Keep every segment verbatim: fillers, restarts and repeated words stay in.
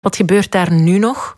Wat gebeurt daar nu nog?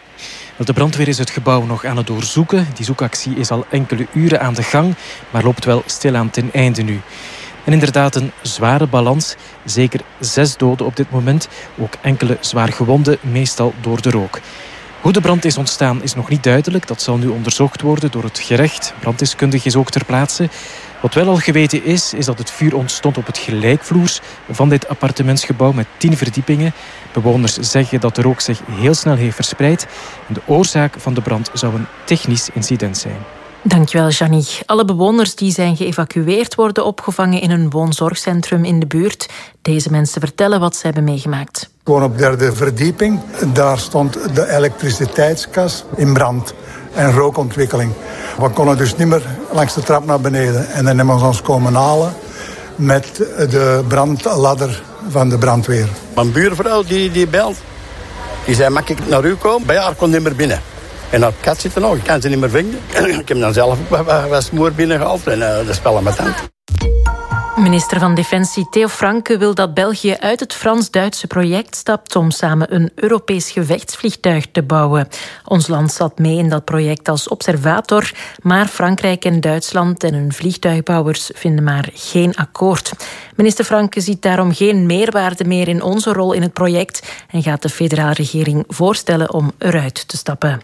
De brandweer is het gebouw nog aan het doorzoeken. Die zoekactie is al enkele uren aan de gang, maar loopt wel stilaan ten einde nu. En inderdaad een zware balans. Zeker zes doden op dit moment. Ook enkele zwaar gewonden, meestal door de rook. Hoe de brand is ontstaan is nog niet duidelijk. Dat zal nu onderzocht worden door het gerecht. Branddeskundige is ook ter plaatse. Wat wel al geweten is, is dat het vuur ontstond op het gelijkvloers van dit appartementsgebouw met tien verdiepingen. Bewoners zeggen dat de rook zich heel snel heeft verspreid. En de oorzaak van de brand zou een technisch incident zijn. Dankjewel, Jannie. Alle bewoners die zijn geëvacueerd worden opgevangen in een woonzorgcentrum in de buurt. Deze mensen vertellen wat ze hebben meegemaakt. Gewoon op derde verdieping. Daar stond de elektriciteitskas in brand en rookontwikkeling. We konden dus niet meer langs de trap naar beneden. En dan hebben we ons komen halen met de brandladder van de brandweer. Mijn buurvrouw die, die belt. Die zei, mag ik naar u komen? Bij haar kon niet meer binnen. En dat kat zit er nog, ik kan ze niet meer vinden. Ik heb dan zelf ook wat smoor binnengehaald en uh, de spellen met hand. Minister van Defensie Theo Franke wil dat België uit het Frans-Duitse project stapt om samen een Europees gevechtsvliegtuig te bouwen. Ons land zat mee in dat project als observator, maar Frankrijk en Duitsland en hun vliegtuigbouwers vinden maar geen akkoord. Minister Franke ziet daarom geen meerwaarde meer in onze rol in het project en gaat de federale regering voorstellen om eruit te stappen.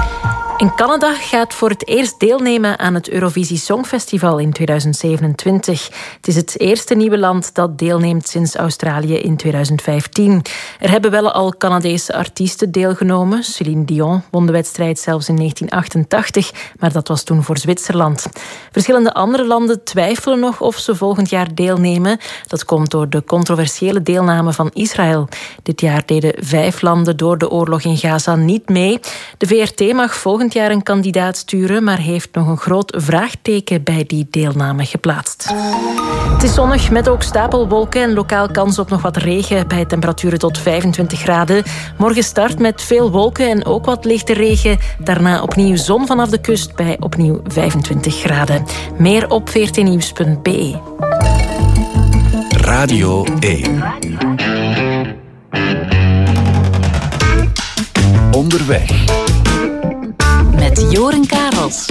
En Canada gaat voor het eerst deelnemen aan het Eurovisie Songfestival in tweeduizend zevenentwintig. Het is het eerste nieuwe land dat deelneemt sinds Australië in tweeduizend vijftien. Er hebben wel al Canadese artiesten deelgenomen. Céline Dion won de wedstrijd zelfs in negentien achtentachtig, maar dat was toen voor Zwitserland. Verschillende andere landen twijfelen nog of ze volgend jaar deelnemen. Dat komt door de controversiële deelname van Israël. Dit jaar deden vijf landen door de oorlog in Gaza niet mee. De V R T mag volgend jaar een kandidaat sturen, maar heeft nog een groot vraagteken bij die deelname geplaatst. Het is zonnig met ook stapelwolken en lokaal kans op nog wat regen bij temperaturen tot vijfentwintig graden. Morgen start met veel wolken en ook wat lichte regen. Daarna opnieuw zon vanaf de kust bij opnieuw vijfentwintig graden. Meer op veertien-nieuws punt b e. Radio één. Onderweg. Met Joren Karels.